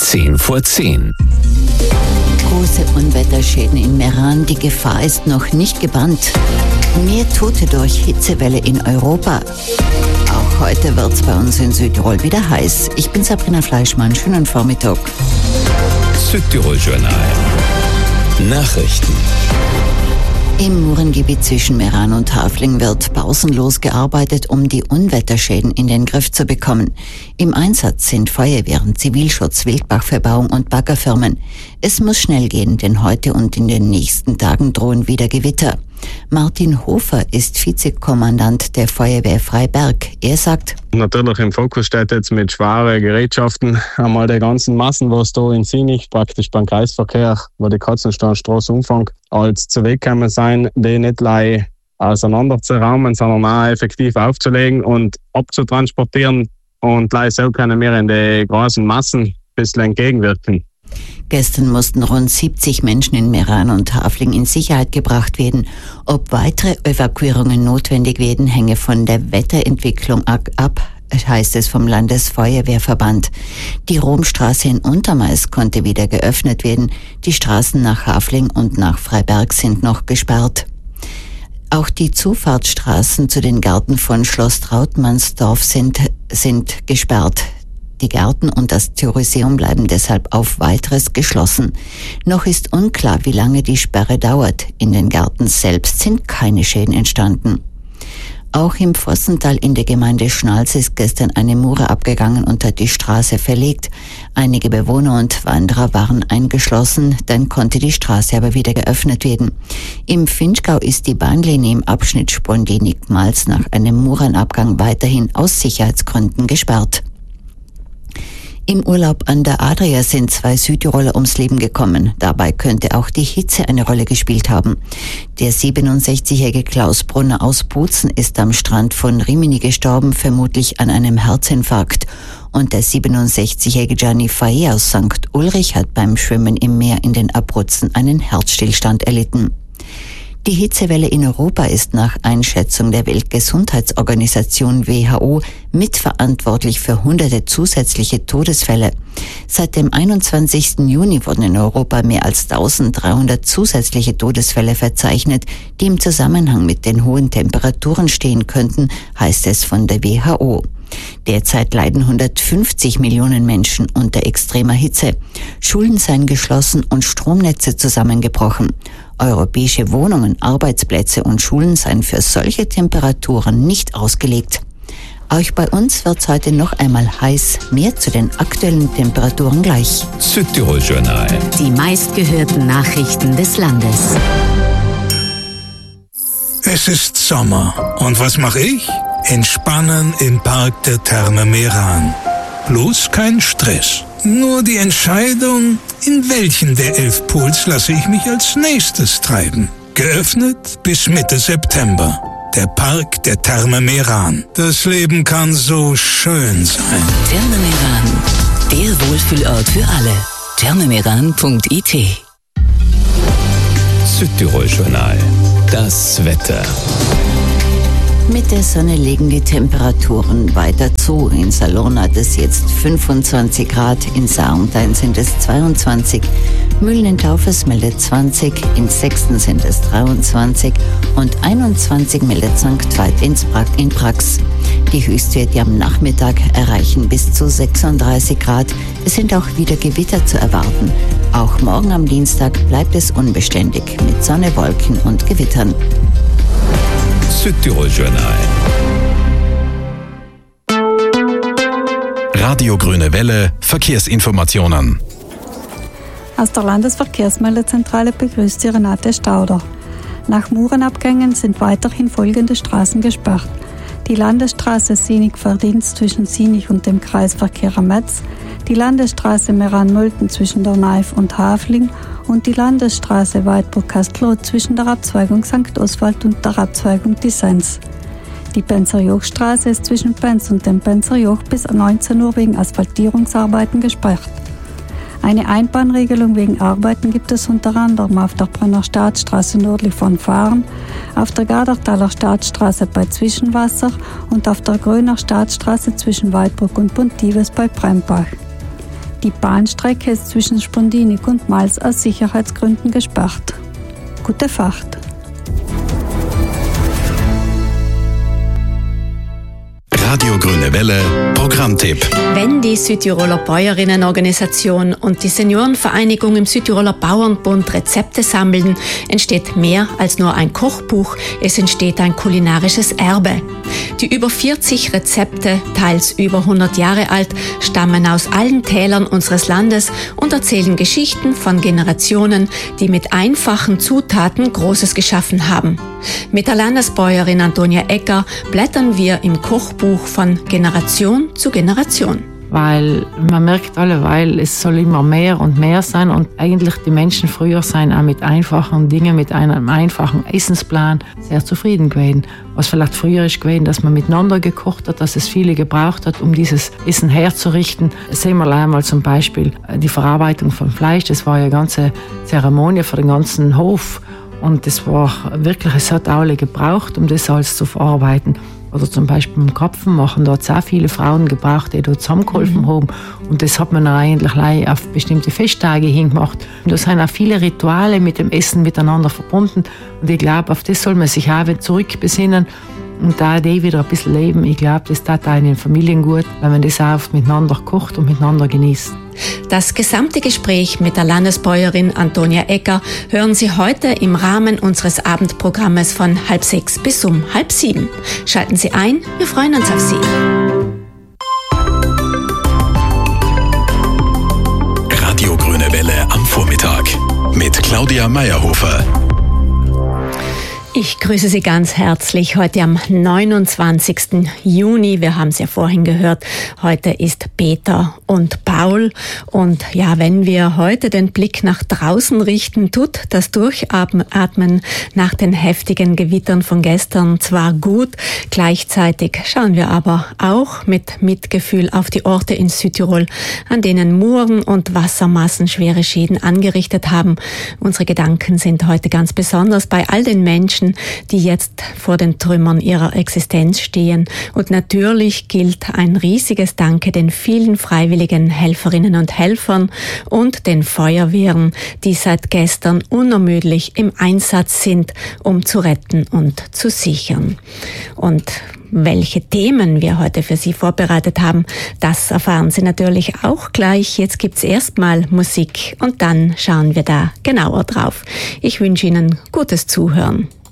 10:10. Große Unwetterschäden in Meran. Die Gefahr ist noch nicht gebannt. Mehr Tote durch Hitzewelle in Europa. Auch heute wird es bei uns in Südtirol wieder heiß. Ich bin Sabrina Fleischmann. Schönen Vormittag. Südtirol-Journal. Nachrichten. Im Murengebiet zwischen Meran und Hafling wird pausenlos gearbeitet, um die Unwetterschäden in den Griff zu bekommen. Im Einsatz sind Feuerwehren, Zivilschutz, Wildbachverbauung und Baggerfirmen. Es muss schnell gehen, denn heute und in den nächsten Tagen drohen wieder Gewitter. Martin Hofer ist Vizekommandant der Feuerwehr Freiberg. Er sagt: Natürlich im Fokus steht jetzt mit schweren Gerätschaften einmal die ganzen Massen, was da in Sinich praktisch beim Kreisverkehr, wo die Katzensteinstraße umfängt, als zu weggekommen sein, die nicht gleich auseinander zu raumen, sondern auch effektiv aufzulegen und abzutransportieren, und gleich so können wir in die großen Massen ein bisschen entgegenwirken. Gestern mussten rund 70 Menschen in Meran und Hafling in Sicherheit gebracht werden. Ob weitere Evakuierungen notwendig werden, hänge von der Wetterentwicklung ab, heißt es vom Landesfeuerwehrverband. Die Romstraße in Untermais konnte wieder geöffnet werden. Die Straßen nach Hafling und nach Freiberg sind noch gesperrt. Auch die Zufahrtsstraßen zu den Gärten von Schloss Trautmannsdorf sind gesperrt. Die Gärten und das Theoreseum bleiben deshalb auf Weiteres geschlossen. Noch ist unklar, wie lange die Sperre dauert. In den Gärten selbst sind keine Schäden entstanden. Auch im Vossental in der Gemeinde Schnals ist gestern eine Mure abgegangen und hat die Straße verlegt. Einige Bewohner und Wanderer waren eingeschlossen, dann konnte die Straße aber wieder geöffnet werden. Im Finchgau ist die Bahnlinie im Abschnitt Spondenig-Mals nach einem Murenabgang weiterhin aus Sicherheitsgründen gesperrt. Im Urlaub an der Adria sind 2 Südtiroler ums Leben gekommen. Dabei könnte auch die Hitze eine Rolle gespielt haben. Der 67-jährige Klaus Brunner aus Bozen ist am Strand von Rimini gestorben, vermutlich an einem Herzinfarkt. Und der 67-jährige Gianni Faye aus St. Ulrich hat beim Schwimmen im Meer in den Abruzzen einen Herzstillstand erlitten. Die Hitzewelle in Europa ist nach Einschätzung der Weltgesundheitsorganisation WHO mitverantwortlich für hunderte zusätzliche Todesfälle. Seit dem 21. Juni wurden in Europa mehr als 1300 zusätzliche Todesfälle verzeichnet, die im Zusammenhang mit den hohen Temperaturen stehen könnten, heißt es von der WHO. Derzeit leiden 150 Millionen Menschen unter extremer Hitze. Schulen seien geschlossen und Stromnetze zusammengebrochen. Europäische Wohnungen, Arbeitsplätze und Schulen seien für solche Temperaturen nicht ausgelegt. Auch bei uns wird es heute noch einmal heiß. Mehr zu den aktuellen Temperaturen gleich. Südtirol-Journal. Die meistgehörten Nachrichten des Landes. Es ist Sommer. Und was mache ich? Entspannen im Park der Therme Meran. Bloß kein Stress. Nur die Entscheidung, in welchen der 11 Pools lasse ich mich als nächstes treiben. Geöffnet bis Mitte September. Der Park der Therme Meran. Das Leben kann so schön sein. Therme Meran, der Wohlfühlort für alle. thermemeran.it. Südtirol-Journal. Das Wetter. Mit der Sonne legen die Temperaturen weiter zu. In Salurn hat es jetzt 25 Grad, in Saaruntein sind es 22, Mühlen in Taufes meldet 20, in Sexten sind es 23 und 21 meldet St. Veit in Prax. Die Höchstwerte am Nachmittag erreichen bis zu 36 Grad. Es sind auch wieder Gewitter zu erwarten. Auch morgen am Dienstag bleibt es unbeständig mit Sonne, Wolken und Gewittern. Südtirol-Journal. Radio Grüne Welle, Verkehrsinformationen. Aus der Landesverkehrsmeldezentrale begrüßt Sie Renate Stauder. Nach Murenabgängen sind weiterhin folgende Straßen gesperrt. Die Landesstraße Sinich-Verdienst zwischen Sinich und dem Kreisverkehr am Metz, die Landesstraße Meran-Nolten zwischen der Naif und Hafling und die Landesstraße Weidburg-Kastlow zwischen der Abzweigung St. Oswald und der Abzweigung Dissens. Die Penzerjochstraße ist zwischen Penz und dem Penzerjoch bis 19 Uhr wegen Asphaltierungsarbeiten gesperrt. Eine Einbahnregelung wegen Arbeiten gibt es unter anderem auf der Brenner Staatsstraße nördlich von Fahren, auf der Gardertaler Staatsstraße bei Zwischenwasser und auf der Gröner Staatsstraße zwischen Weidburg und Pontives bei Brembach. Die Bahnstrecke ist zwischen Spondinik und Mals aus Sicherheitsgründen gesperrt. Gute Fahrt! Radio Grüne Welle, Programmtipp. Wenn die Südtiroler Bäuerinnenorganisation und die Seniorenvereinigung im Südtiroler Bauernbund Rezepte sammeln, entsteht mehr als nur ein Kochbuch, es entsteht ein kulinarisches Erbe. Die über 40 Rezepte, teils über 100 Jahre alt, stammen aus allen Tälern unseres Landes und erzählen Geschichten von Generationen, die mit einfachen Zutaten Großes geschaffen haben. Mit der Landesbäuerin Antonia Egger blättern wir im Kochbuch von Generation zu Generation. Weil man merkt alleweil, es soll immer mehr und mehr sein und eigentlich die Menschen früher sein auch mit einfachen Dingen, mit einem einfachen Essensplan sehr zufrieden gewesen. Was vielleicht früher ist gewesen, dass man miteinander gekocht hat, dass es viele gebraucht hat, um dieses Essen herzurichten. Sehen wir einmal zum Beispiel die Verarbeitung von Fleisch, das war ja eine ganze Zeremonie für den ganzen Hof. Und das war wirklich, es hat alle gebraucht, um das alles zu verarbeiten. Oder zum Beispiel beim Krapfen machen, da hat es auch viele Frauen gebraucht, die dort zusammengeholfen haben. Und das hat man dann eigentlich auf bestimmte Festtage hingemacht. Und da sind auch viele Rituale mit dem Essen miteinander verbunden. Und ich glaube, auf das soll man sich auch wieder zurückbesinnen und da die wieder ein bisschen leben. Ich glaube, das tat auch in den Familien gut, wenn man das auch miteinander kocht und miteinander genießt. Das gesamte Gespräch mit der Landesbäuerin Antonia Egger hören Sie heute im Rahmen unseres Abendprogrammes von 5:30 bis 6:30. Schalten Sie ein, wir freuen uns auf Sie. Radio Grüne Welle am Vormittag mit Claudia Meyerhofer. Ich grüße Sie ganz herzlich heute am 29. Juni. Wir haben es ja vorhin gehört. Heute ist Peter und Paul. Und ja, wenn wir heute den Blick nach draußen richten, tut das Durchatmen nach den heftigen Gewittern von gestern zwar gut. Gleichzeitig schauen wir aber auch mit Mitgefühl auf die Orte in Südtirol, an denen Muren und Wassermassen schwere Schäden angerichtet haben. Unsere Gedanken sind heute ganz besonders bei all den Menschen, die jetzt vor den Trümmern ihrer Existenz stehen. Und natürlich gilt ein riesiges Danke den vielen freiwilligen Helferinnen und Helfern und den Feuerwehren, die seit gestern unermüdlich im Einsatz sind, um zu retten und zu sichern. Und welche Themen wir heute für Sie vorbereitet haben, das erfahren Sie natürlich auch gleich. Jetzt gibt's erstmal Musik und dann schauen wir da genauer drauf. Ich wünsche Ihnen gutes Zuhören.